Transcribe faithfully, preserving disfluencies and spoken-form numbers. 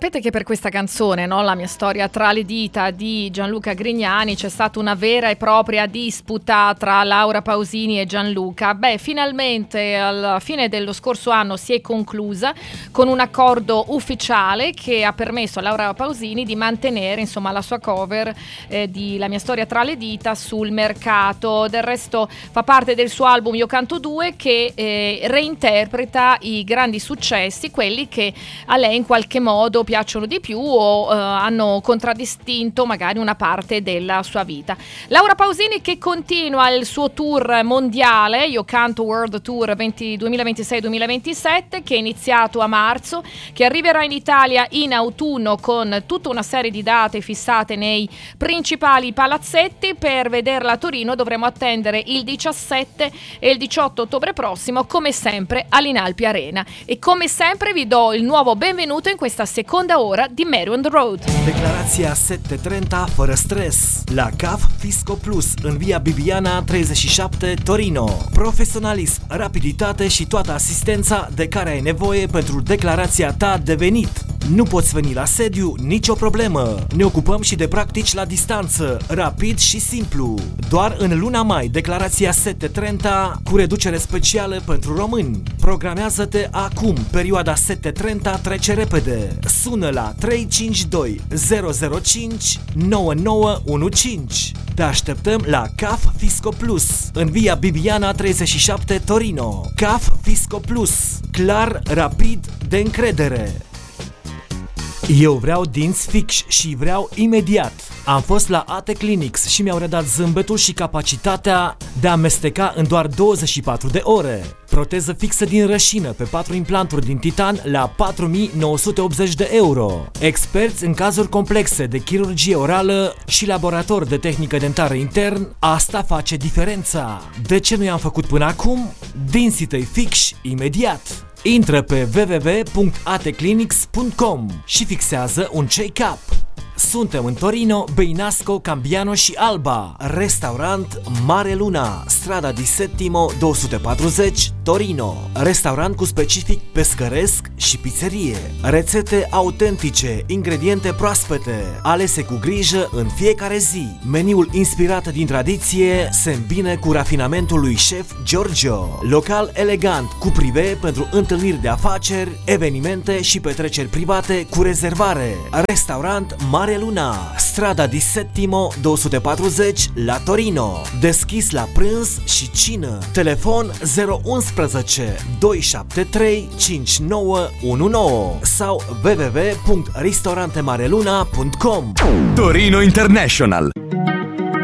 sapete che per questa canzone, no, La mia storia tra le dita di Gianluca Grignani, c'è stata una vera e propria disputa tra Laura Pausini e Gianluca. Beh, finalmente alla fine dello scorso anno si è conclusa con un accordo ufficiale che ha permesso a Laura Pausini di mantenere, insomma, la sua cover eh, di La mia storia tra le dita sul mercato. Del resto fa parte del suo album Io canto due, che eh, reinterpreta i grandi successi, quelli che a lei in qualche modo piacciono di più o eh, hanno contraddistinto magari una parte della sua vita. Laura Pausini che continua il suo tour mondiale, Io canto World Tour duemilaventisei duemilaventisette, che è iniziato a marzo, che arriverà in Italia in autunno con tutta una serie di date fissate nei principali palazzetti. Per vederla a Torino dovremo attendere il diciassette e il diciotto ottobre prossimo, come sempre all'Inalpi Arena. E come sempre vi do il nuovo benvenuto in questa seconda ora di Mary on the Road. Declarația șapte treizeci fără stres la C A F Fisco Plus în via Bibiana treizeci și șapte Torino. Profesionalism, rapiditate și toată asistența de care ai nevoie pentru declarația ta de venit. Nu poți veni la sediu? Nicio problemă. Ne ocupăm și de practici la distanță, rapid și simplu. Doar în luna mai, declarația șapte treizeci cu reducere specială pentru români. Programează-te acum, perioada șapte treizeci trece repede. Sună la trei cinci doi zero zero cinci nouă nouă unu cinci. Te așteptăm la C A F Fisco Plus în via Bibiana treizeci și șapte Torino. C A F Fisco Plus. Clar, rapid, de încredere. Eu vreau dinți fix și vreau imediat. Am fost la A T Clinics și mi-au redat zâmbetul și capacitatea de a amesteca în doar douăzeci și patru de ore. Proteză fixă din rășină pe patru implanturi din titan la patru mii nouă sute optzeci de euro. Experți în cazuri complexe de chirurgie orală și laborator de tehnică dentară intern, asta face diferența. De ce nu i-am făcut până acum? Dinții tăi fix imediat. Intră pe w w w punct a t clinics punct com și fixează un check-up. Suntem în Torino, Beinasco, Cambiano și Alba. Restaurant Mare Luna, strada di Settimo două sute patruzeci, Torino. Restaurant cu specific pescăresc și pizzerie. Rețete autentice, ingrediente proaspete, alese cu grijă în fiecare zi. Meniul inspirat din tradiție se îmbină cu rafinamentul lui șef Giorgio. Local elegant, cu prive pentru întâlniri de afaceri, evenimente și petreceri private cu rezervare. Restaurant Mare Luna, strada di Settimo două sute patruzeci la Torino. Deschis la prânz și cină. Telefon zero unsprezece doi șapte trei cinci nouă unu nouă sau w w w punct ristorante mare luna punct com. Torino International.